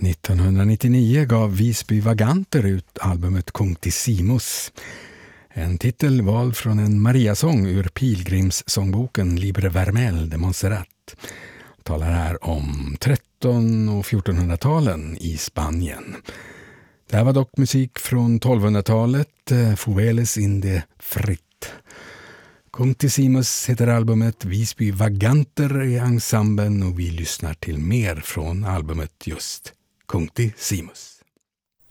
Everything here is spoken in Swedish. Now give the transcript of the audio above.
1999 gav Visby Vaganter ut albumet Conctissimus. En titel vald från en Mariasång ur pilgrimssångboken Libre Vermel de Montserrat. Talar här om 1300- och 1400-talen i Spanien. Det här var dock musik från 1200-talet, Fueles in de Frit. Conctissimus heter albumet, Visby Vaganter i ensemblen och vi lyssnar till mer från albumet just Conctissimus.